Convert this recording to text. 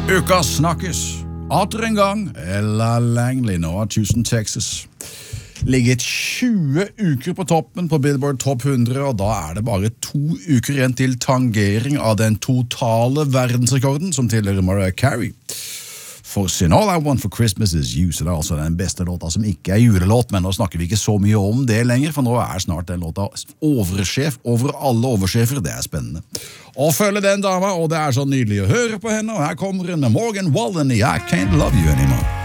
Uka snakkes. Atter en gang, Ella Langley nå av Houston, Texas. Ligget 20 uker på toppen på Billboard Top 100, og da det bare 2 uker igjen til tangering av den totale verdensrekorden som tilhører Mariah Carey. For sin All I Want for Christmas is You, så det altså den beste låta som ikke julelåt, men nå snakker vi ikke så mye om det lenger, for nå snart den låta oversjef over alle oversjefer, det spennende. Og følge den dama, og det så nydelig å høre på henne, og her kommer Morgan Wallen i I Can't Love You Anymore.